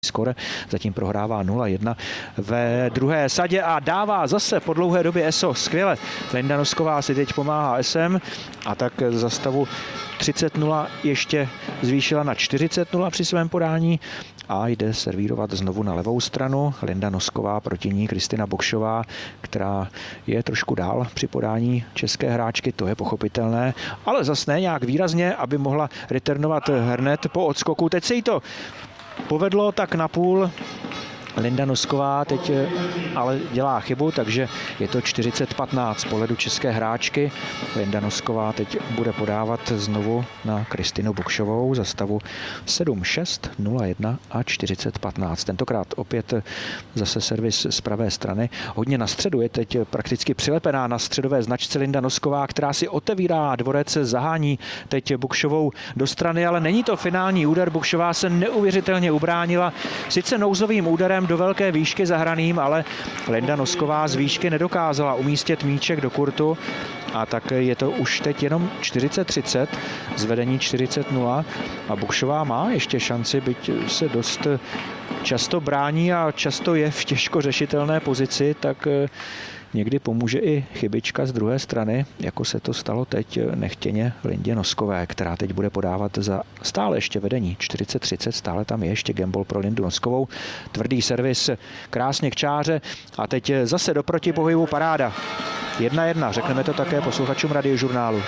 skóre, zatím prohrává 0-1 ve druhé sadě a dává zase po dlouhé době ESO skvěle. Linda Nosková si teď pomáhá SM a tak za stavu 30-0 ještě zvýšila na 40-0 při svém podání a jde servírovat znovu na levou stranu. Linda Nosková, proti ní Kristina Bokšová, která je trošku dál při podání české hráčky, to je pochopitelné, ale zase ne nějak výrazně, aby mohla returnovat hned po odskoku. Teď se jí to povedlo tak napůl. Linda Nosková teď ale dělá chybu, takže je to 40-15 z pohledu české hráčky. Linda Nosková teď bude podávat znovu na Kristinu Bokšovou za stavu 7-6, 0-1 a 40-15. Tentokrát opět zase servis z pravé strany. Hodně na středu je teď prakticky přilepená na středové značce Linda Nosková, která si otevírá dvorec, zahání teď Bokšovou do strany, ale není to finální úder. Bokšová se neuvěřitelně ubránila, sice nouzovým úderem do velké výšky zahraným, ale Linda Nosková z výšky nedokázala umístit míček do kurtu a tak je to už teď jenom 40-30, zvedení 40-0 a Bokšová má ještě šanci, byť se dost často brání a často je v těžko řešitelné pozici, tak někdy pomůže i chybička z druhé strany, jako se to stalo teď nechtěně Lindě Noskové, která teď bude podávat za stále ještě vedení 40-30, stále tam je ještě gamble pro Lindu Noskovou. Tvrdý servis krásně k čáře a teď zase do protipohybu paráda. 1-1, řekneme to také posluchačům Radiožurnálu.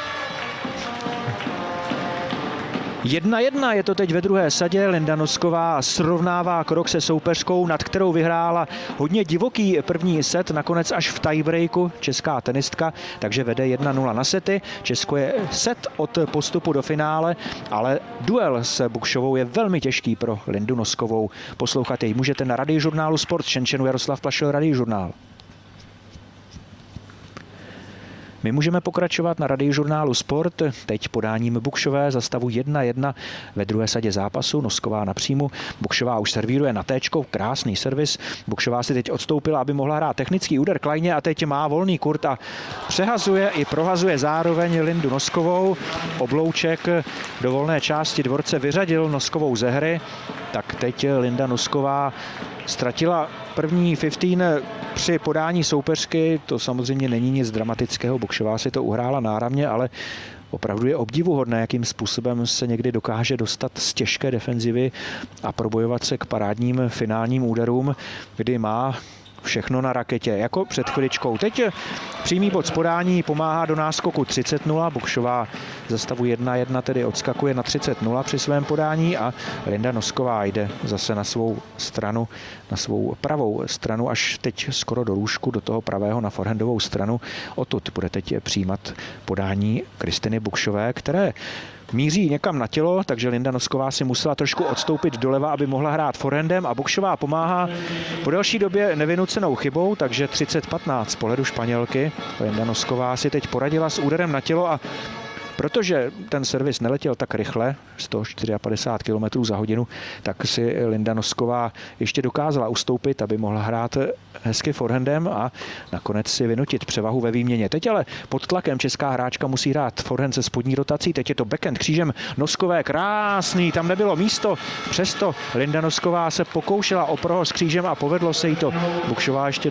1-1 je to teď ve druhé sadě. Linda Nosková srovnává krok se soupeřkou, nad kterou vyhrála hodně divoký první set, nakonec až v tiebreaku česká tenistka, takže vede 1-0 na sety. Česko je set od postupu do finále, ale duel s Bokšovou je velmi těžký pro Lindu Noskovou. Poslouchat jej můžete na Radiožurnálu Sport. Šenčenu Jaroslav Plašil, Radiožurnál. My můžeme pokračovat na Radiožurnálu Sport, teď podáním Bokšové za stavu 1-1 ve druhé sadě zápasu. Nosková na příjmu, Bokšová už servíruje na téčko, krásný servis. Bokšová si teď odstoupila, aby mohla hrát technický úder klajně a teď má volný kurt a přehazuje i prohazuje zároveň Lindu Noskovou. Oblouček do volné části dvorce vyřadil Noskovou ze hry, tak teď Linda Nosková ztratila první 15 při podání soupeřky, to samozřejmě není nic dramatického, Bokšová si to uhrála náramně, ale opravdu je obdivuhodné, jakým způsobem se někdy dokáže dostat z těžké defenzivy a probojovat se k parádním finálním úderům, kdy má všechno na raketě, jako před chviličkou. Teď přímý bod z podání pomáhá do náskoku 30-0. Bokšová za stavu 1-1 tedy odskakuje na 30-0 při svém podání a Linda Nosková jde zase na svou stranu, na svou pravou stranu, až teď skoro do lůžku, do toho pravého na forehandovou stranu. Odtud bude teď přijímat podání Kristiny Bokšové, které míří někam na tělo, takže Linda Nosková si musela trošku odstoupit doleva, aby mohla hrát forehandem a Bokšová pomáhá po delší době nevynucenou chybou, takže 30-15 z pohledu Španělky. Linda Nosková si teď poradila s úderem na tělo a protože ten servis neletěl tak rychle, 154 km za hodinu, tak si Linda Nosková ještě dokázala ustoupit, aby mohla hrát hezky forehandem a nakonec si vynutit převahu ve výměně. Teď ale pod tlakem česká hráčka musí hrát forehand se spodní rotací, teď je to backhand křížem Noskové, krásný, tam nebylo místo, přesto Linda Nosková se pokoušela o prohod křížem a povedlo se jí to. Bokšová ještě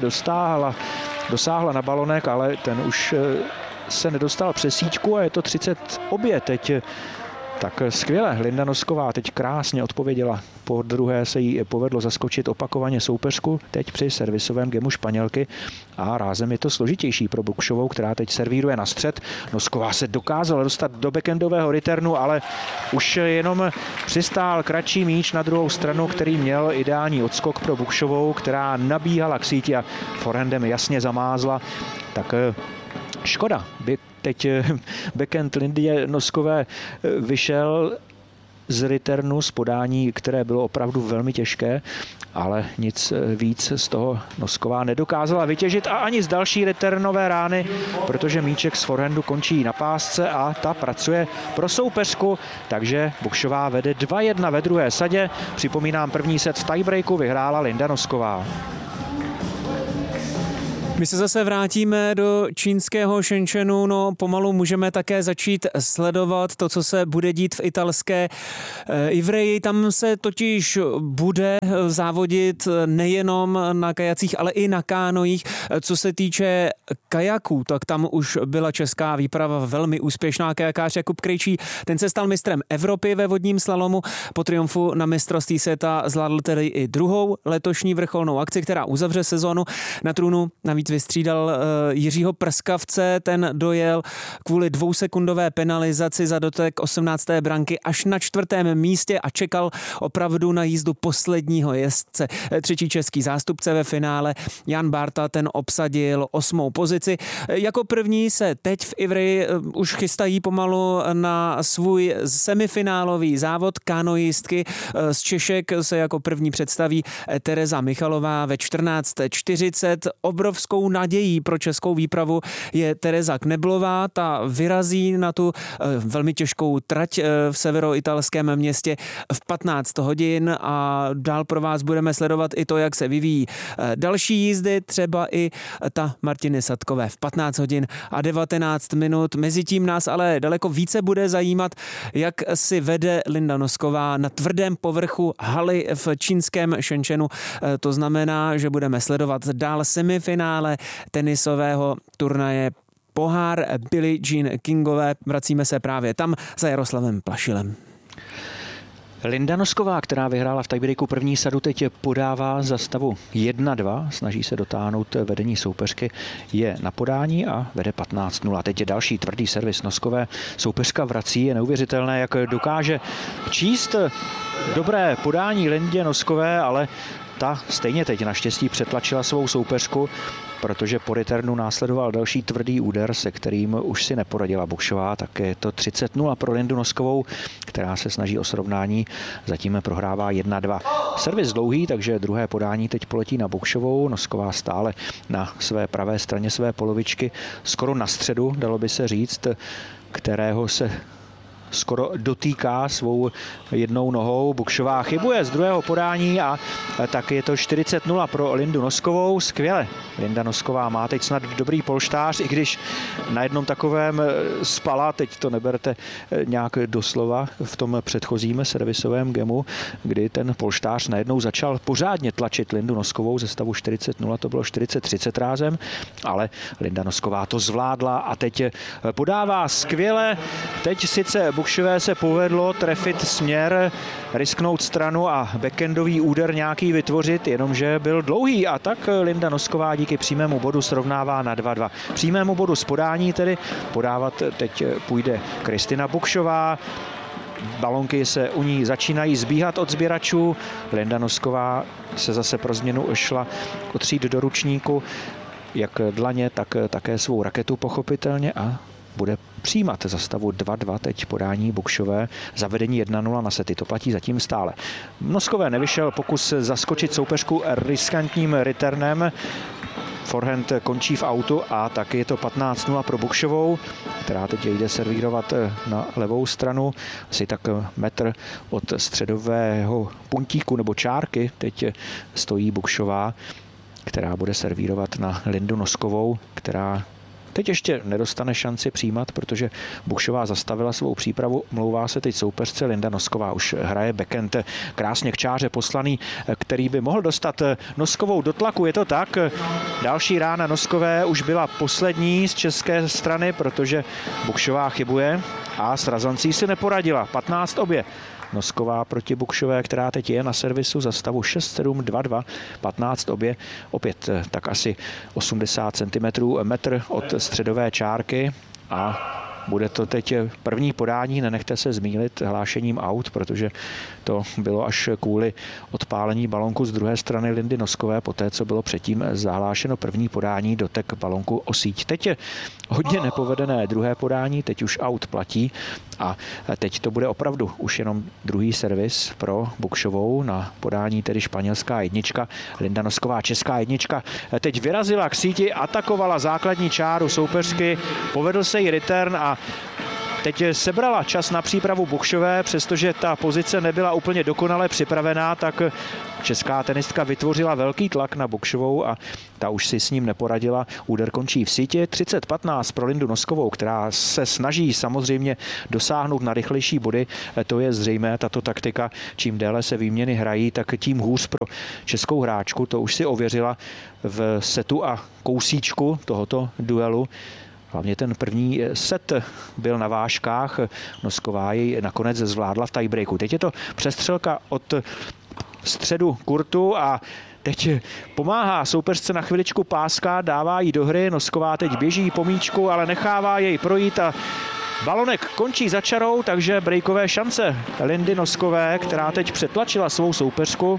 dosáhla na balonek, ale ten už se nedostal přes síťku a je to 30 obě teď. Tak skvěle, Linda Nosková teď krásně odpověděla. Po druhé se jí povedlo zaskočit opakovaně soupeřku, teď při servisovém gemu Španělky a rázem je to složitější pro Bokšovou, která teď servíruje na střed. Nosková se dokázala dostat do backendového returnu, ale už jenom přistál kratší míč na druhou stranu, který měl ideální odskok pro Bokšovou, která nabíhala k síti a forehandem jasně zamázla. Tak škoda, by teď backhand Lindy Noskové vyšel z returnu, z podání, které bylo opravdu velmi těžké, ale nic víc z toho Nosková nedokázala vytěžit a ani z další returnové rány, protože míček z forehandu končí na pásce a ta pracuje pro soupeřku, takže Bokšová vede 2-1 ve druhé sadě. Připomínám, první set v tiebreaku vyhrála Linda Nosková. My se zase vrátíme do čínského Shenzhenu, no pomalu můžeme také začít sledovat to, co se bude dít v italské Ivreji. Tam se totiž bude závodit nejenom na kajacích, ale i na kánojích. Co se týče kajaků, tak tam už byla česká výprava velmi úspěšná. Kajakář Jakub Krejčí, ten se stal mistrem Evropy ve vodním slalomu. Po triumfu na mistrovství světa zvládl tedy i druhou letošní vrcholnou akci, která uzavře sezónu. Na trůnu navíc vystřídal Jiřího Prskavce, ten dojel kvůli 2sekundové penalizaci za dotek 18. branky až na 4. místě a čekal opravdu na jízdu posledního jezdce. Třetí český zástupce ve finále Jan Bárta, ten obsadil 8. pozici. Jako první se teď v Ivry už chystají pomalu na svůj semifinálový závod kánojistky. Z Češek se jako první představí Tereza Michalová ve 14:40. Obrovskou nadějí pro českou výpravu je Tereza Kneblová. Ta vyrazí na tu velmi těžkou trať v severoitalském městě v 15 hodin a dál pro vás budeme sledovat i to, jak se vyvíjí další jízdy, třeba i ta Martiny Sadkové v 15 hodin a 19 minut. Mezitím nás ale daleko více bude zajímat, jak si vede Linda Nosková na tvrdém povrchu haly v čínském Shenzhenu. To znamená, že budeme sledovat dál semifinále tenisového turnaje Pohár Billie Jean Kingové. Vracíme se právě tam za Jaroslavem Plašilem. Linda Nosková, která vyhrála v tiebreaku první sadu, teď podává za stavu 1-2, snaží se dotáhnout vedení soupeřky, je na podání a vede 15-0. Teď je další tvrdý servis Noskové. Soupeřka vrací, je neuvěřitelné, jak dokáže číst dobré podání Lindě Noskové, ale ta stejně teď naštěstí přetlačila svou soupeřku, protože po returnu následoval další tvrdý úder, se kterým už si neporadila Bukšová, tak je to 30-0 pro Lindu Noskovou, která se snaží o srovnání, zatím prohrává 1-2. Servis dlouhý, takže druhé podání teď poletí na Bukšovou, Nosková stále na své pravé straně své polovičky, skoro na středu, dalo by se říct, kterého se skoro dotýká svou jednou nohou. Bukšová chybuje z druhého podání a tak je to 40-0 pro Lindu Noskovou. Skvěle. Linda Nosková má teď snad dobrý polštář, i když na jednom takovém spala, teď to neberte nějak doslova, v tom předchozím servisovém gemu, kdy ten polštář najednou začal pořádně tlačit Lindu Noskovou ze stavu 40-0, to bylo 40-30 rázem, ale Linda Nosková to zvládla a teď podává skvěle. Teď sice Bukšové se povedlo trefit směr, risknout stranu a backendový úder nějaký vytvořit, jenomže byl dlouhý a tak Linda Nosková díky přímému bodu srovnává na 2-2. Přímému bodu z podání tedy podávat teď půjde Kristina Bukšová. Balonky se u ní začínají zbíhat od sběračů. Linda Nosková se zase pro změnu šla otřít do ručníku, jak dlaně, tak také svou raketu pochopitelně a bude přijímat za stavu 2-2 teď podání Bukšové, zavedení 1-0 na sety, to platí zatím stále. Noskové nevyšel pokus zaskočit soupeřku riskantním returnem, forehand končí v autu a taky je to 15-0 pro Bukšovou, která teď jde servírovat na levou stranu, asi tak metr od středového puntíku nebo čárky, teď stojí Bukšová, která bude servírovat na Lindu Noskovou, která teď ještě nedostane šanci přijímat, protože Bukšová zastavila svou přípravu. Mlouvá se teď soupeřce, Linda Nosková už hraje backhand krásně k čáře poslaný, který by mohl dostat Noskovou do tlaku. Je to tak. Další rána Noskové už byla poslední z české strany, protože Bukšová chybuje a s razancí si neporadila. 15 obě. Nosková proti Bukšové, která teď je na servisu za stavu 6-7, 2-2, 15 obě, opět tak asi 80 cm, metr od středové čárky a bude to teď první podání, nenechte se zmýlit hlášením aut, protože to bylo až kvůli odpálení balonku z druhé strany Lindy Noskové, poté co bylo předtím zahlášeno první podání, dotek balonku o síť. Teď je hodně nepovedené druhé podání, teď už aut platí a teď to bude opravdu už jenom druhý servis pro Bukšovou na podání, tedy španělská jednička. Linda Nosková, česká jednička, teď vyrazila k síti, atakovala základní čáru soupeřky, povedl se jí return a teď sebrala čas na přípravu Bukšové, přestože ta pozice nebyla úplně dokonale připravená, tak česká tenistka vytvořila velký tlak na Bukšovou a ta už si s ním neporadila. Úder končí v síti. 30-15 pro Lindu Noskovou, která se snaží samozřejmě dosáhnout na rychlejší body. To je zřejmé, tato taktika. Čím déle se výměny hrají, tak tím hůř pro českou hráčku. To už si ověřila v setu a kousíčku tohoto duelu. Hlavně ten první set byl na vážkách. Nosková jej nakonec zvládla v tiebreaku. Teď je to přestřelka od středu kurtu a teď pomáhá soupeřce na chviličku páska, dává jí do hry. Nosková teď běží po míčku, ale nechává jej projít a balonek končí za čarou, takže breakové šance Lindy Noskové, která teď přetlačila svou soupeřku.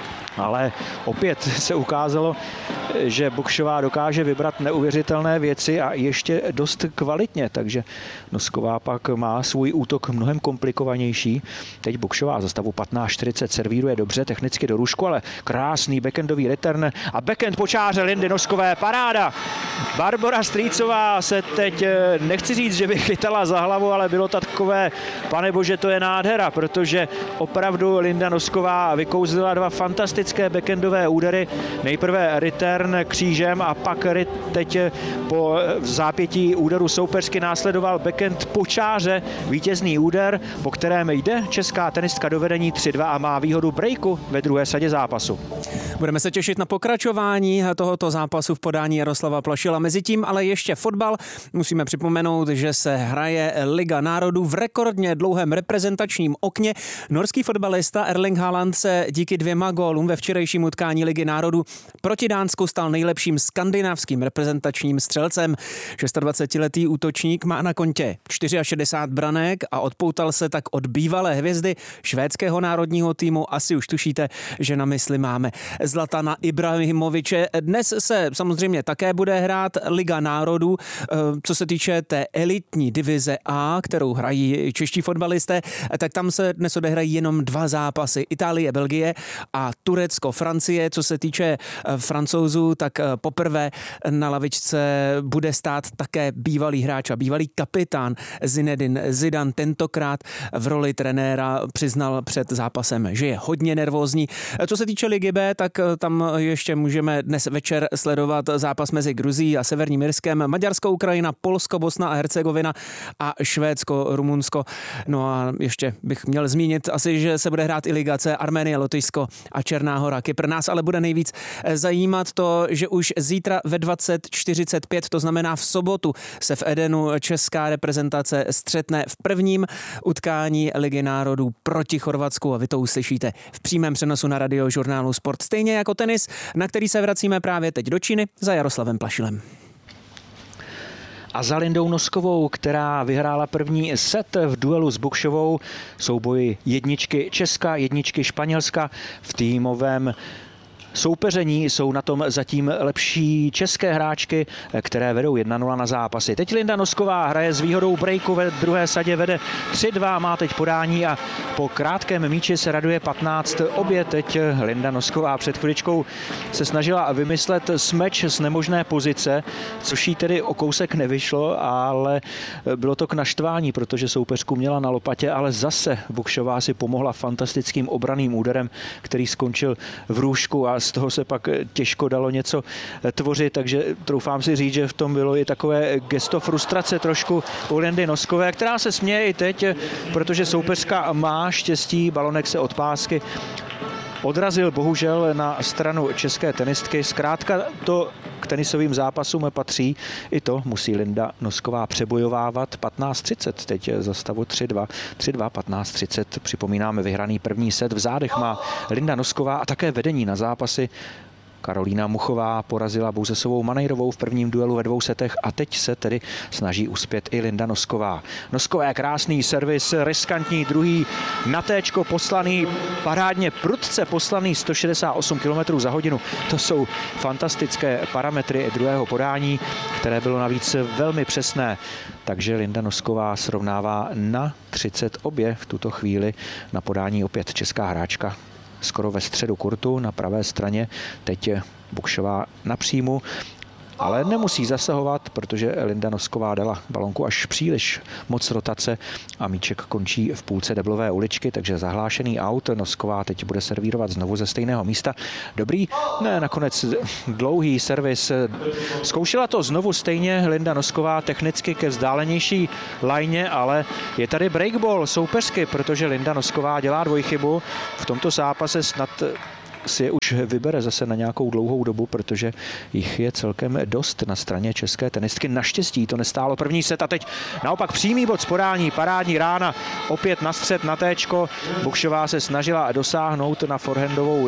Ale opět se ukázalo, že Bukšová dokáže vybrat neuvěřitelné věci a ještě dost kvalitně, takže Nosková pak má svůj útok mnohem komplikovanější. Teď Bukšová za stavu 15-40 servíruje dobře, technicky do růžku, ale krásný backendový return a backhand po čáře Lindy Noskové, paráda! Barbora Strýcová se teď, nechci říct, že by chytala za hlavu, ale bylo to takové, pane bože, to je nádhera, protože opravdu Linda Nosková vykouzlila dva fantastické backendové údery. Nejprve return křížem a pak teď po zápětí úderu soupeřky následoval backhand po čáře, vítězný úder, po kterém jde česká tenistka do vedení 3-2 a má výhodu breaku ve druhé sadě zápasu. Budeme se těšit na pokračování tohoto zápasu v podání Jaroslava Plašila. Mezitím ale ještě fotbal. Musíme připomenout, že se hraje Liga národů v rekordně dlouhém reprezentačním okně. Norský fotbalista Erling Haaland se díky 2 gólům ve včerejším utkání Ligy národů proti Dánsku stal nejlepším skandinávským reprezentačním střelcem. 26letý útočník má na kontě 64 branek a odpoutal se tak od bývalé hvězdy švédského národního týmu. Asi už tušíte, že na mysli máme Zlatana Ibrahimoviče. Dnes se samozřejmě také bude hrát Liga národů. Co se týče té elitní divize A, kterou hrají čeští fotbalisté, tak tam se dnes odehrají jenom 2 zápasy. Itálie, Belgie a Turecko, Francie. Co se týče Francouzů, tak poprvé na lavičce bude stát také bývalý hráč a bývalý kapitán Zinedine Zidane. Tentokrát v roli trenéra přiznal před zápasem, že je hodně nervózní. Co se týče Ligy B, tak tam ještě můžeme dnes večer sledovat zápas mezi Gruzií a Severním Irskem, Maďarsko, Ukrajina, Polsko, Bosna a Hercegovina a Švédsko, Rumunsko. No a ještě bych měl zmínit asi, že se bude hrát i Liga C, Arménie, Lotyšsko a Černá Hora. Kypr. Nás ale bude nejvíc zajímat to, že už zítra ve 20:45, to znamená v sobotu, se v Edenu česká reprezentace střetne v prvním utkání Ligy národů proti Chorvatsku a vy to uslyšíte v přímém přenosu na Radiožurnálu Sport. Stejně jako tenis, na který se vracíme právě teď do Číny za Jaroslavem Plašilem. A za Lindou Noskovou, která vyhrála první set v duelu s Bukšovou, souboj jedničky Česka, jedničky Španělska v týmovém soupeření jsou na tom zatím lepší české hráčky, které vedou 1-0 na zápasy. Teď Linda Nosková hraje s výhodou breaku ve druhé sadě, vede 3-2, má teď podání a po krátkém míči se raduje 15 obě. Teď Linda Nosková před chviličkou se snažila vymyslet smeč z nemožné pozice, což jí tedy o kousek nevyšlo, ale bylo to k naštvání, protože soupeřku měla na lopatě, ale zase Bukšová si pomohla fantastickým obranným úderem, který skončil v růžku a z toho se pak těžko dalo něco tvořit, takže troufám si říct, že v tom bylo i takové gesto frustrace trošku u Lindy Noskové, která se směje i teď, protože soupeřka má štěstí, balonek se od pásky odrazil bohužel na stranu české tenistky. Zkrátka to k tenisovým zápasům patří. I to musí Linda Nosková přebojovávat. 15:30 teď za stavu 3-2. 3-2, 15:30. Připomínáme vyhraný první set. V zádech má Linda Nosková a také vedení na zápasy. Karolína Muchová porazila Bouzesovou Manejrovou v prvním duelu ve 2 setech a teď se tedy snaží uspět i Linda Nosková. Noskové krásný servis, riskantní druhý na téčko poslaný, parádně prudce poslaný 168 km za hodinu. To jsou fantastické parametry druhého podání, které bylo navíc velmi přesné. Takže Linda Nosková srovnává na 30 obě v tuto chvíli. Na podání opět česká hráčka skoro ve středu kurtu na pravé straně. Teď je Bukšová na příjmu. ale nemusí zasahovat, protože Linda Nosková dala balonku až příliš moc rotace a míček končí v půlce deblové uličky, takže zahlášený out. Nosková teď bude servírovat znovu ze stejného místa. Dobrý, ne, nakonec dlouhý servis. Zkoušela to znovu stejně Linda Nosková technicky ke vzdálenější lajně, ale je tady breakball soupeřky, protože Linda Nosková dělá dvojchybu. V tomto zápase snad si je už vybere zase na nějakou dlouhou dobu, protože jich je celkem dost na straně české tenistky. Naštěstí to nestálo první set a teď naopak přímý bod z podání, parádní rána, opět na střed, na téčko. Buchšová se snažila dosáhnout na forehandovou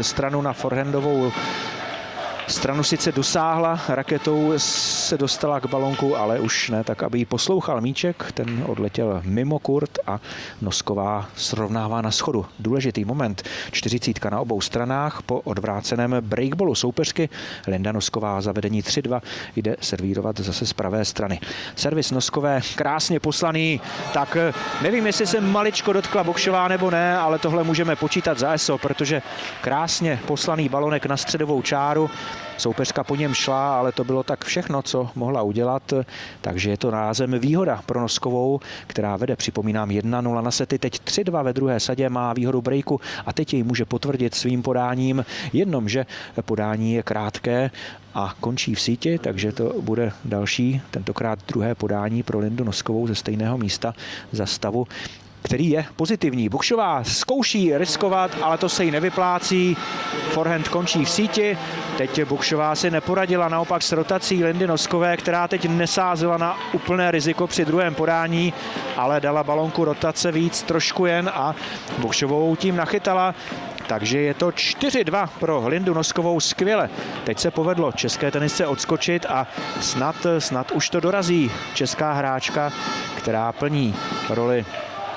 stranu sice dosáhla, raketou se dostala k balonku, ale už ne tak, aby jí poslouchal míček. Ten odletěl mimo kurt a Nosková srovnává na schodu. Důležitý moment. 40 na obou stranách po odvráceném breakballu soupeřky. Linda Nosková za vedení 3-2 jde servírovat zase z pravé strany. Servis Noskové krásně poslaný. Tak nevím, jestli se maličko dotkla Buchšová nebo ne, ale tohle můžeme počítat za ESO, protože krásně poslaný balonek na středovou čáru. Soupeřka po něm šla, ale to bylo tak všechno, co mohla udělat, takže je to rázem výhoda pro Noskovou, která vede, připomínám, 1-0 na sety, teď 3-2 ve druhé sadě, má výhodu breaku a teď jej může potvrdit svým podáním, jenomže podání je krátké a končí v síti, takže to bude další, tentokrát druhé podání pro Lindu Noskovou ze stejného místa za stavu, který je pozitivní. Buchšová zkouší riskovat, ale to se jí nevyplácí. Forehand končí v síti. Teď Buchšová si neporadila naopak s rotací Lindy Noskové, která teď nesázela na úplné riziko při druhém podání, ale dala balonku rotace víc, trošku jen a Buchšovou tím nachytala. Takže je to 4-2 pro Lindu Noskovou, skvěle. Teď se povedlo české tenisce odskočit a snad už to dorazí česká hráčka, která plní roli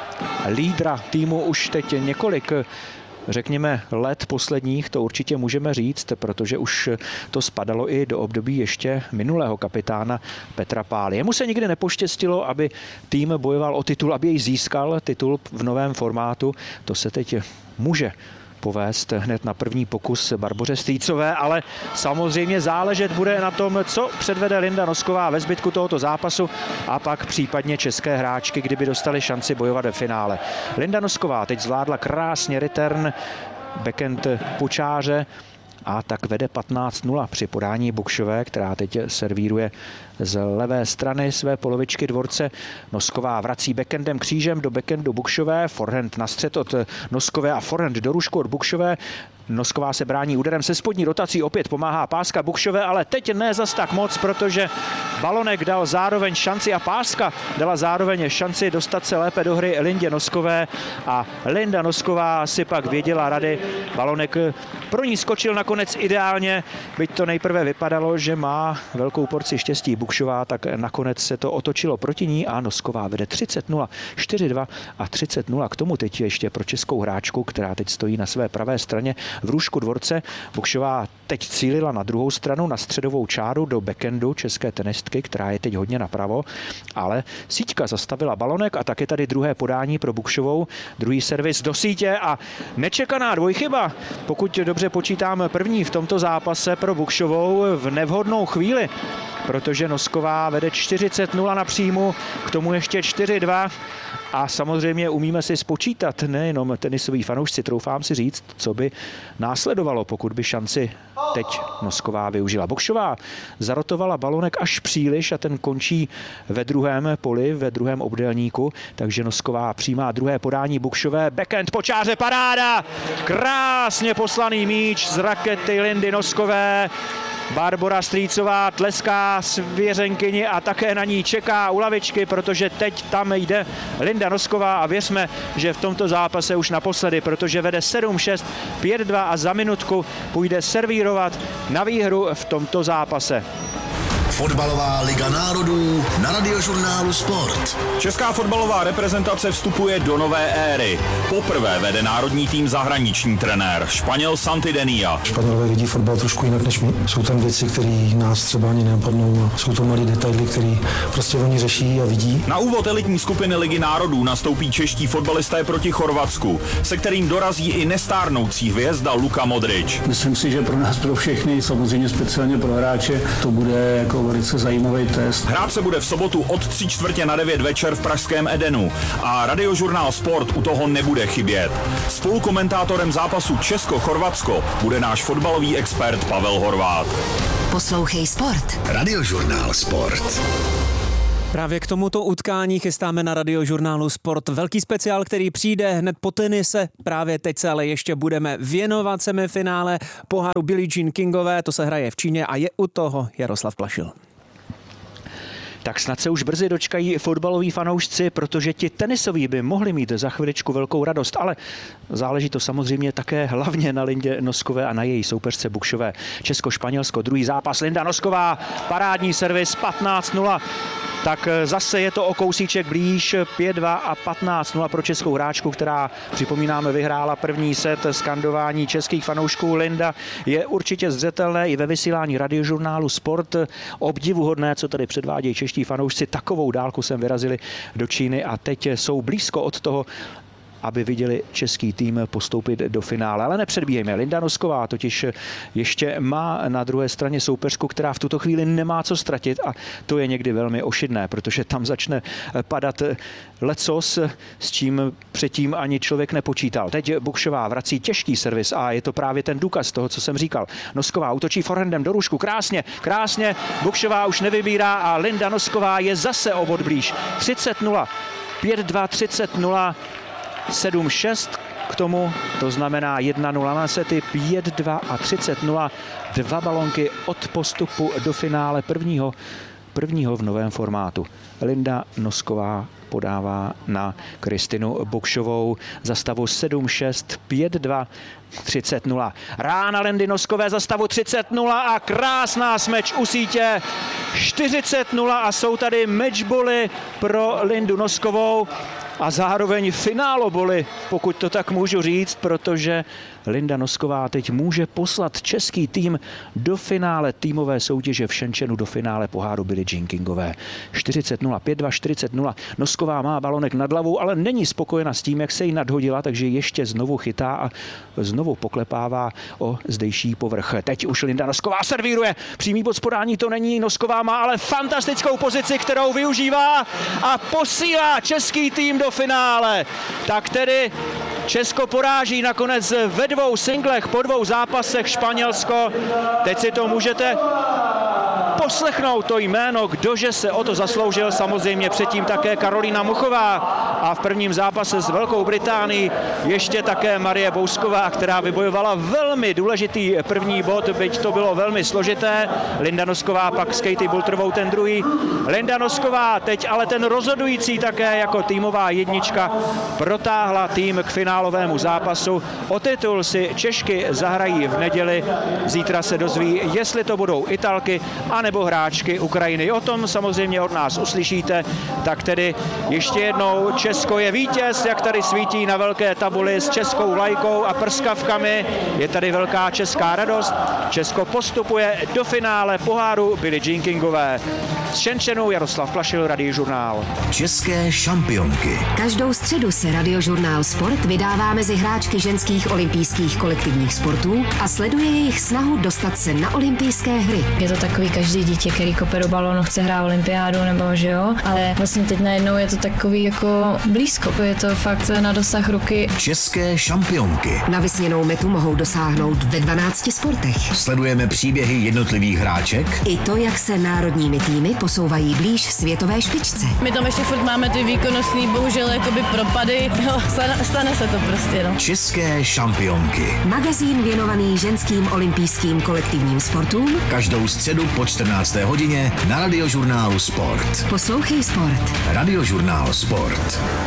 lídra týmu už teď několik, řekněme, let posledních, to určitě můžeme říct, protože už to spadalo i do období ještě minulého kapitána Petra Pály. Jemu se nikdy nepoštěstilo, aby tým bojoval o titul, aby jej získal titul v novém formátu. To se teď může povést hned na první pokus Barboře Strýcové, ale samozřejmě záležet bude na tom, co předvede Linda Nosková ve zbytku tohoto zápasu a pak případně české hráčky, kdyby dostali šanci bojovat ve finále. Linda Nosková teď zvládla krásně return, backhand počáře a tak vede 15-0 při podání Buchšové, která teď servíruje z levé strany své polovičky dvorce. Nosková vrací backhandem křížem do backhandu Buchšové, forehand na střed od Noskové a forehand do rušku od Buchšové. Nosková se brání úderem se spodní rotací, opět pomáhá páska Buchšové, ale teď ne zas tak moc, protože balonek dal zároveň šanci a páska dala zároveň šanci dostat se lépe do hry Lindě Noskové a Linda Nosková si pak věděla rady. Balonek pro ní skočil nakonec ideálně, byť to nejprve vypadalo, že má velkou porci štěstí Buchšová, tak nakonec se to otočilo proti ní a Nosková vede 30-0, 4-2 a 30-0. K tomu teď ještě pro českou hráčku, která teď stojí na své pravé straně v růžku dvorce. Buchšová teď cílila na druhou stranu, na středovou čáru do backhandu české tenistky, která je teď hodně napravo, ale síťka zastavila balonek a tak je tady druhé podání pro Buchšovou, druhý servis do sítě a nečekaná dvojchyba, pokud dobře počítám, první v tomto zápase pro Buchšovou v nevhodnou chvíli, protože Nosková vede 40-0 na příjmu, k tomu ještě 4-2 a samozřejmě umíme si spočítat, nejenom tenisoví fanoušci, troufám si říct, co by následovalo, pokud by šanci teď Nosková využila. Buchšová zarotovala balonek až příliš a ten končí ve druhém poli, ve druhém obdélníku, takže Nosková přijímá druhé podání Buchšové, backhand počáře, paráda, krásně poslaný míč z rakety Lindy Noskové. Barbora Strýcová tleská svěřenkyni a také na ní čeká u lavičky, protože teď tam jde Linda Nosková a věřme, že v tomto zápase už naposledy, protože vede 7-6, 5-2 a za minutku půjde servírovat na výhru v tomto zápase. Fotbalová liga národů na Radiožurnálu Sport. Česká fotbalová reprezentace vstupuje do nové éry. Poprvé vede národní tým zahraniční trenér, Španěl Santidenia. Španělové vidí fotbal trošku jinak než my. Jsou tam věci, které nás třeba ani nenapadnou. Jsou to malé detaily, které prostě oni řeší a vidí. Na úvod elitní skupiny Ligy národů nastoupí čeští fotbalisté proti Chorvatsku, se kterým dorazí i nestárnoucí hvězda Luka Modrič. Myslím si, že pro nás, pro všechny, samozřejmě speciálně pro hráče, to bude jako velice zajímavý test. Hrát se bude v sobotu od 8:45 večer v pražském Edenu a Radiožurnál Sport u toho nebude chybět. Spolukomentátorem zápasu Česko-Chorvatsko bude náš fotbalový expert Pavel Horváth. Poslouchej Sport. Radiožurnál Sport. Právě k tomuto utkání chystáme na Radiožurnálu Sport velký speciál, který přijde hned po tenise. Právě teď se ale ještě budeme věnovat semifinále poháru Billie Jean Kingové. To se hraje v Číně a je u toho Jaroslav Plašil. Tak snad se už brzy dočkají fotbaloví fanoušci, protože ti tenisoví by mohli mít za chviličku velkou radost, ale záleží to samozřejmě také hlavně na Lindě Noskové a na její soupeřce Bukšové. Česko-Španělsko, druhý zápas, Linda Nosková, parádní servis 15-0. Tak zase je to o kousíček blíž, 5-2 a 15-0 pro českou hráčku, která, připomínáme, vyhrála první set. Skandování českých fanoušků Linda je určitě zřetelné i ve vysílání Radiožurnálu Sport. Obdivuhodné, co tady předvádějí čeští fanoušci. Takovou dálku sem vyrazili do Číny a teď jsou blízko od toho, aby viděli český tým postoupit do finále. Ale nepředbíhejme. Linda Nosková totiž ještě má na druhé straně soupeřku, která v tuto chvíli nemá co ztratit a to je někdy velmi ošidné, protože tam začne padat lecos, s čím předtím ani člověk nepočítal. Teď Bukšová vrací těžký servis a je to právě ten důkaz toho, co jsem říkal. Nosková útočí forehandem do růžku. Krásně. Bukšová už nevybírá a Linda Nosková je zase o bod blíž. 30-0. 5-2, 30-0. 7-6 k tomu, to znamená 1-0 na sety, 5-2 a 30-0. 2 balonky od postupu do finále prvního v novém formátu. Linda Nosková podává na Kristinu Bukšovou za stavu 7-6, 5-2, 30-0. Rána Lindy Noskové za stavu 30-0 a krásná smeč u sítě 40-0 a jsou tady matchboly pro Lindu Noskovou. A zároveň fináloboly, pokud to tak můžu říct, protože Linda Nosková teď může poslat český tým do finále týmové soutěže v Shenzhenu, do finále poháru Billie Jean Kingové. 40-0, 5-2, 40-0. Nosková má balonek nad hlavou, ale není spokojena s tím, jak se jí nadhodila, takže ještě znovu chytá a znovu poklepává o zdejší povrch. Teď už Linda Nosková servíruje. Přímý bod z podání to není. Nosková má ale fantastickou pozici, kterou využívá a posílá český tým do finále. Tak tedy Česko poráží nakonec ve 2 singlech po 2 zápasech Španělsko. Teď si to můžete poslechnout, to jméno, kdože se o to zasloužil. Samozřejmě předtím také Karolína Muchová a v prvním zápase s Velkou Británií ještě také Marie Bousková, která vybojovala velmi důležitý první bod, byť to bylo velmi složité. Linda Nosková pak s Katie Boulterovou ten druhý. Linda Nosková teď ale ten rozhodující také jako týmová jednička protáhla tým k finálovému zápasu. O titul si Češky zahrají v neděli. Zítra se dozví, jestli to budou Italky anebo hráčky Ukrajiny. O tom samozřejmě od nás uslyšíte. Tak tedy ještě jednou Česko je vítěz, jak tady svítí na velké tabuli s českou vlajkou a prskavkami. Je tady velká česká radost. Česko postupuje do finále poháru Billie Jean Kingové. Z Shenzhenu Jaroslav Plašil, Radiožurnál. České šampionky. Každou středu se Radiožurnál Sport vydává mezi hráčky ženských olympijských kolektivních sportů a sleduje jejich snahu dostat se na olympijské hry. Je to takový každý dítě, který kope do balónu, chce hrát olympiádu nebo že jo, ale vlastně teď najednou je to takový jako blízko, je to fakt na dosah ruky. České šampionky. Na vysněnou metu mohou dosáhnout ve 12 sportech. Sledujeme příběhy jednotlivých hráček i to, jak se národními týmy posouvají blíž světové špičce. My tam ještě furt máme ty výkonnostní, bohužel jakoby propady, no, stane se to prostě, no. České šampionky. Magazín věnovaný ženským olympijským kolektivním sportům. Každou středu po 14. hodině na Radiožurnálu Sport. Poslouchej Sport. Radiožurnál Sport.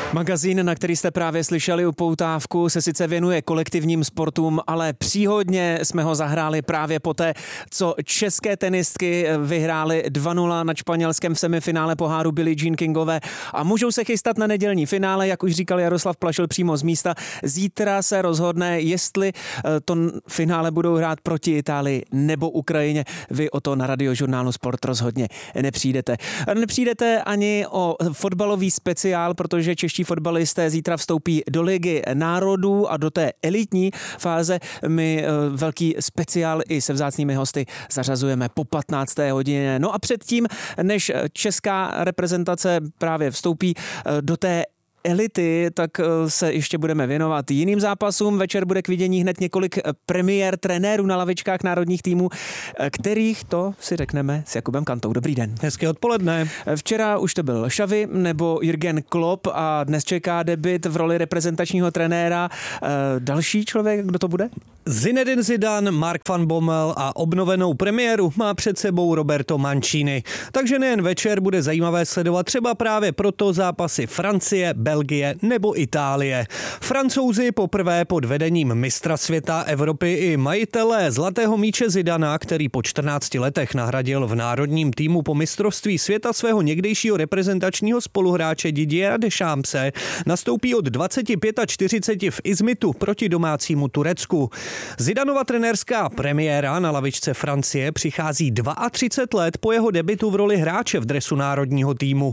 Magazín, na který jste právě slyšeli upoutávku, se sice věnuje kolektivním sportům, ale příhodně jsme ho zahráli právě poté, co české tenistky vyhrály 2-0 nad Španělskem v semifinále poháru Billie Jean Kingové a můžou se chystat na nedělní finále, jak už říkal Jaroslav Plašil přímo z místa. Zítra se rozhodne, jestli to finále budou hrát proti Itálii nebo Ukrajině. Vy o to na Radiožurnálu Sport rozhodně nepřijdete. Nepřijdete ani o fotbalový speciál, protože čeští fotbalisté zítra vstoupí do Ligy národů a do té elitní fáze. My velký speciál i se vzácnými hosty zařazujeme po 15. hodině. No a předtím, než česká reprezentace právě vstoupí do té elity, tak se ještě budeme věnovat jiným zápasům. Večer bude k vidění hned několik premiér trenérů na lavičkách národních týmů, kterých to si řekneme s Jakubem Kantou. Dobrý den. Hezké odpoledne. Včera už to byl Xavi nebo Jürgen Klopp a dnes čeká debut v roli reprezentačního trenéra. Další člověk, kdo to bude? Zinedine Zidane, Mark van Bommel a obnovenou premiéru má před sebou Roberto Mancini. Takže nejen večer bude zajímavé sledovat třeba právě proto zápasy Francie, Belgie nebo Itálie. Francouzi poprvé pod vedením mistra světa, Evropy i majitele zlatého míče Zidana, který po 14 letech nahradil v národním týmu po mistrovství světa svého někdejšího reprezentačního spoluhráče Didiera Deschampse, nastoupí od 25:40 v Izmitu proti domácímu Turecku. Zidanova trenérská premiéra na lavičce Francie přichází 32 let po jeho debutu v roli hráče v dresu národního týmu.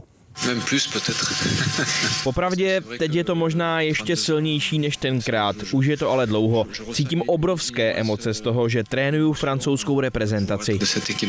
Popravdě, teď je to možná ještě silnější než tenkrát, už je to ale dlouho. Cítím obrovské emoce z toho, že trénuju francouzskou reprezentaci.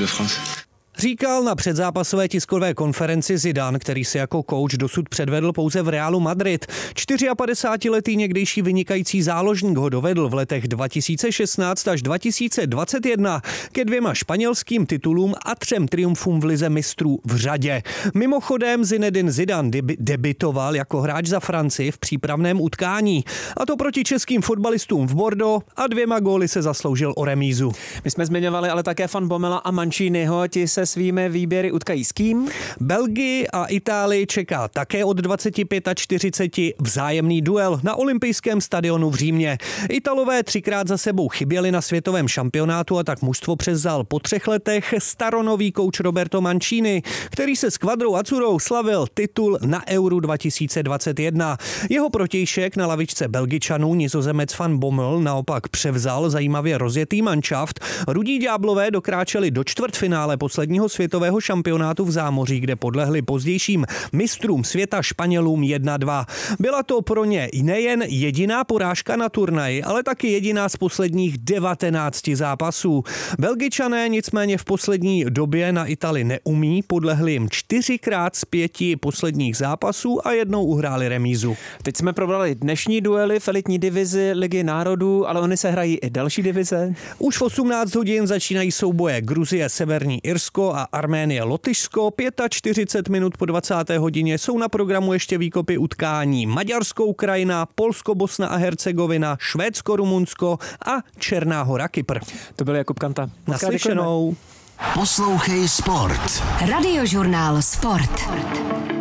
Říkal na předzápasové tiskové konferenci Zidane, který si jako kouč dosud předvedl pouze v Realu Madrid. 54letý někdejší vynikající záložník ho dovedl v letech 2016 až 2021 ke 2 španělským titulům a 3 triumfům v lize mistrů v řadě. Mimochodem Zinedine Zidane debitoval jako hráč za Francii v přípravném utkání. A to proti českým fotbalistům v Bordeaux a 2 góly se zasloužil o remízu. My jsme zmiňovali ale také Van Bommela a Manciniho, ti se svými výběry utkají s kým? Belgii a Itálii čeká také od 25:40 vzájemný duel na olympijském stadionu v Římě. Italové 3krát za sebou chyběli na světovém šampionátu a tak mužstvo převzal po 3 letech staronový kouč Roberto Mancini, který se s kvadrou Azzurrou slavil titul na Euro 2021. Jeho protějšek na lavičce Belgičanů, Nizozemec Van Bommel, naopak převzal zajímavě rozjetý manšaft. Rudí ďáblové dokráčeli do čtvrtfinále posledního světového šampionátu v zámoří, kde podlehli pozdějším mistrům světa Španělům 1-2. Byla to pro ně nejen jediná porážka na turnaji, ale taky jediná z posledních 19 zápasů. Belgičané nicméně v poslední době na Itálii neumí, podlehli jim 4krát z 5 posledních zápasů a jednou uhráli remízu. Teď jsme probrali dnešní duely v elitní divizi Ligy národů, ale oni se hrají i další divize. Už v 18 hodin začínají souboje Gruzie, Severní Irsko a Arménie, Lotyšsko. 45 minut po 20. hodině jsou na programu ještě výkopy utkání Maďarsko, Ukrajina, Polsko, Bosna a Hercegovina, Švédsko, Rumunsko a Černá Hora, Kypr. To byl Jakub Kanta. Naslyšenou. Poslouchej Sport. Radiožurnál Sport.